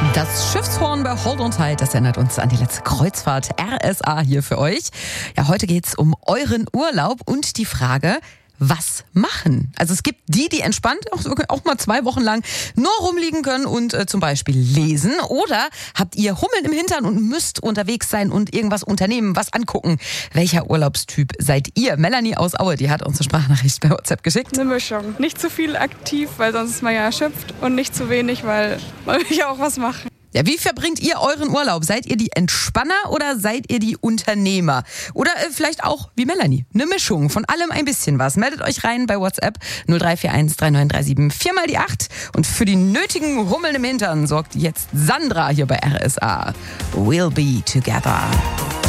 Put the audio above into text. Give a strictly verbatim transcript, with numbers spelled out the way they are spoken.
Das Schiffshorn bei Hold on Tight, das erinnert uns an die letzte Kreuzfahrt R S A hier für euch. Ja, heute geht's um euren Urlaub und die Frage, was machen? Also es gibt die, die entspannt auch, auch mal zwei Wochen lang nur rumliegen können und äh, zum Beispiel lesen. Oder habt ihr Hummeln im Hintern und müsst unterwegs sein und irgendwas unternehmen, was angucken? Welcher Urlaubstyp seid ihr? Melanie aus Aue, die hat uns eine Sprachnachricht bei WhatsApp geschickt. Eine Mischung. Nicht zu viel aktiv, weil sonst ist man ja erschöpft, und nicht zu wenig, weil man will ja auch was machen. Ja, wie verbringt ihr euren Urlaub? Seid ihr die Entspanner oder seid ihr die Unternehmer? Oder äh, vielleicht auch wie Melanie, eine Mischung von allem ein bisschen was. Meldet euch rein bei WhatsApp null drei vier eins drei neun drei sieben vier mal die acht. Und für die nötigen Hummeln im Hintern sorgt jetzt Sandra hier bei R S A. We'll be together.